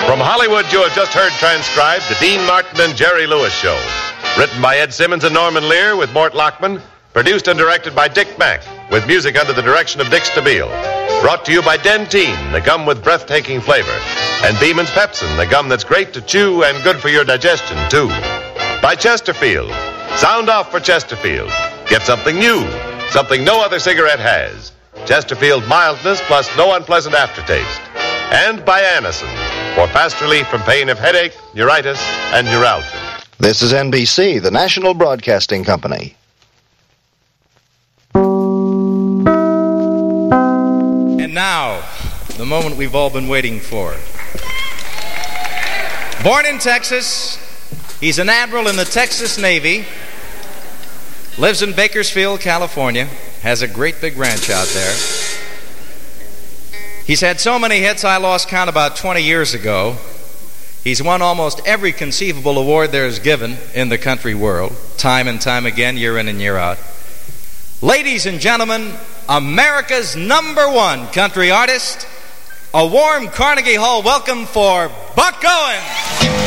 From Hollywood, you have just heard transcribed The Dean Martin and Jerry Lewis Show. Written by Ed Simmons and Norman Lear with Mort Lockman. Produced and directed by Dick Mack with music under the direction of Dick Stabile. Brought to you by Dentyne, the gum with breathtaking flavor. And Beeman's Pepsin, the gum that's great to chew and good for your digestion, too. By Chesterfield. Sound off for Chesterfield. Get something new, something no other cigarette has. Chesterfield mildness plus no unpleasant aftertaste. And by Anacin, for fast relief from pain of headache, neuritis, and neuralgia. This is NBC, the National Broadcasting Company. And now, the moment we've all been waiting for. Born in Texas, he's an admiral in the Texas Navy, lives in Bakersfield, California, has a great big ranch out there. He's had so many hits, I lost count about 20 years ago. He's won almost every conceivable award there is given in the country world, time and time again, year in and year out. Ladies and gentlemen, America's #1 country artist, a warm Carnegie Hall welcome for Buck Owens.